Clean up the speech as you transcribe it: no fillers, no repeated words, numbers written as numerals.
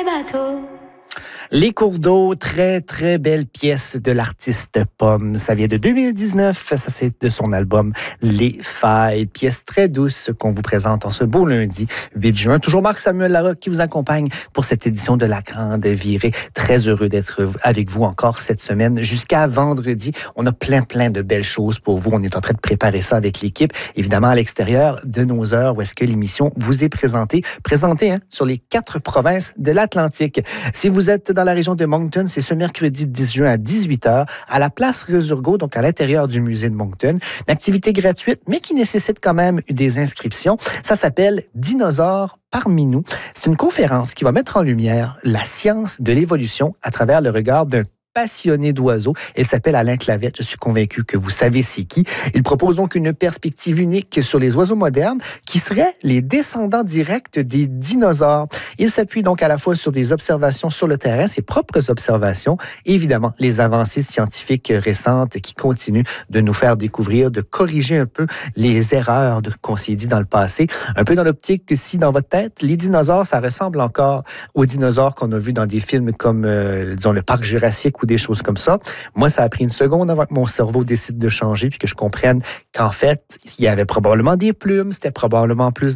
bateaux. Les cours d'eau, très, très belle pièce de l'artiste Pomme. Ça vient de 2019. Ça, c'est de son album Les Failles. Pièce très douce qu'on vous présente en ce beau lundi 8 juin. Toujours Marc-Samuel Larocque qui vous accompagne pour cette édition de La Grande Virée. Très heureux d'être avec vous encore cette semaine jusqu'à vendredi. On a plein de belles choses pour vous. On est en train de préparer ça avec l'équipe. Évidemment, à l'extérieur de nos heures où est-ce que l'émission vous est présentée sur les 4 provinces de l'Atlantique. Si vous êtes dans la région de Moncton, c'est ce mercredi 10 juin à 18h à la place Resurgo, donc à l'intérieur du musée de Moncton. Une activité gratuite, mais qui nécessite quand même des inscriptions. Ça s'appelle Dinosaures parmi nous. C'est une conférence qui va mettre en lumière la science de l'évolution à travers le regard d'un passionné d'oiseaux. Elle s'appelle Alain Clavette. Je suis convaincu que vous savez c'est qui. Il propose donc une perspective unique sur les oiseaux modernes qui seraient les descendants directs des dinosaures. Il s'appuie donc à la fois sur des observations sur le terrain, ses propres observations, et évidemment les avancées scientifiques récentes qui continuent de nous faire découvrir, de corriger un peu les erreurs qu'on s'est dit dans le passé. Un peu dans l'optique que si dans votre tête, les dinosaures, ça ressemble encore aux dinosaures qu'on a vus dans des films comme, disons, le Parc Jurassique ou des choses comme ça. Moi, ça a pris une seconde avant que mon cerveau décide de changer puis que je comprenne qu'en fait, il y avait probablement des plumes, c'était probablement plus